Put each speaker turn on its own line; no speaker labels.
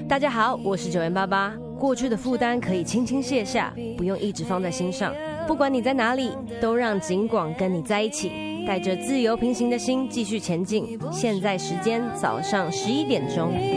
大家好，我是9M88。过去的负担可以轻轻卸下，不用一直放在心上。不管你在哪里，都让警广跟你在一起，带着自由平行的心继续前进。现在时间早上11点钟。